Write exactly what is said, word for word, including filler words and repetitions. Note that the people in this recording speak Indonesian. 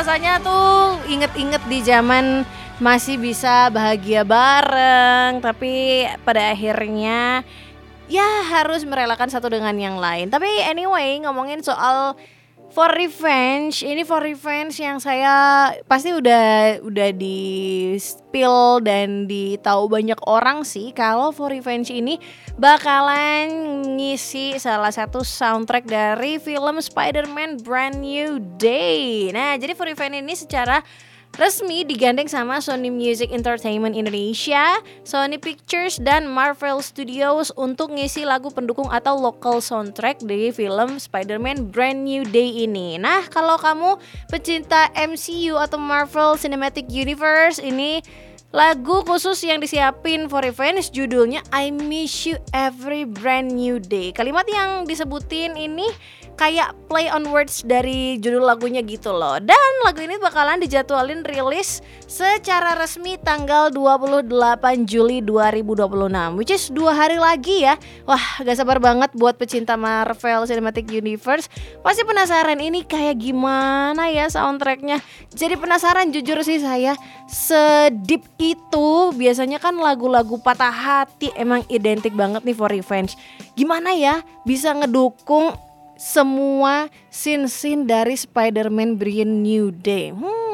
rasanya tuh inget-inget di zaman masih bisa bahagia bareng, tapi pada akhirnya ya harus merelakan satu dengan yang lain. Tapi anyway, ngomongin soal For Revenge, ini For Revenge yang saya pasti udah udah di spill dan ditahu banyak orang sih kalau For Revenge ini bakalan ngisi salah satu soundtrack dari film Spider-Man Brand New Day. Nah, jadi For Revenge ini secara resmi digandeng sama Sony Music Entertainment Indonesia, Sony Pictures, dan Marvel Studios untuk ngisi lagu pendukung atau local soundtrack di film Spider-Man Brand New Day ini. Nah, kalau kamu pecinta M C U atau Marvel Cinematic Universe, ini lagu khusus yang disiapin For Revenge judulnya I Miss You Every Brand New Day. Kalimat yang disebutin ini kayak play on words dari judul lagunya gitu loh. Dan lagu ini bakalan dijadwalin rilis secara resmi tanggal dua puluh delapan Juli dua ribu dua puluh enam, which is dua hari lagi ya. Wah, gak sabar banget buat pecinta Marvel Cinematic Universe. Pasti penasaran ini kayak gimana ya soundtracknya. Jadi penasaran jujur sih saya. Sedip itu biasanya kan lagu-lagu patah hati emang identik banget nih For Revenge. Gimana ya bisa ngedukung semua scene-scene dari Spider-Man Brand New Day. Hmm,